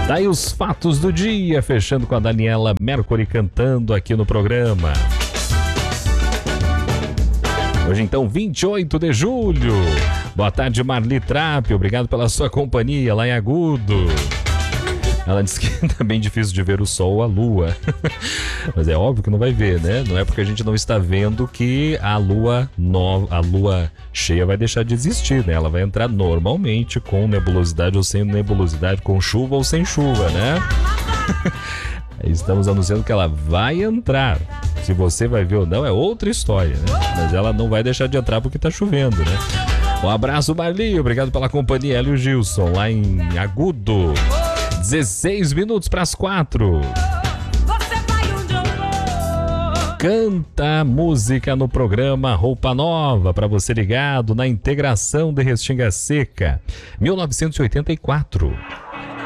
Daí os fatos do dia, fechando com a Daniela Mercury cantando aqui no programa. Hoje então, 28 de julho. Boa tarde, Marli Trapp. Obrigado pela sua companhia lá em Agudo. Ela disse que tá bem difícil de ver o sol ou a lua. Mas é óbvio que não vai ver, né? Não é porque a gente não está vendo que a lua cheia vai deixar de existir, né? Ela vai entrar normalmente com nebulosidade ou sem nebulosidade, com chuva ou sem chuva, né? Estamos anunciando que ela vai entrar. Se você vai ver ou não é outra história, né? Mas ela não vai deixar de entrar porque tá chovendo, né? Um abraço, Marli. Obrigado pela companhia. Hélio Gilson, lá em Agudo. 16 minutos para as 4. Canta música no programa Roupa Nova, para você ligado na integração de Restinga Seca, 1984.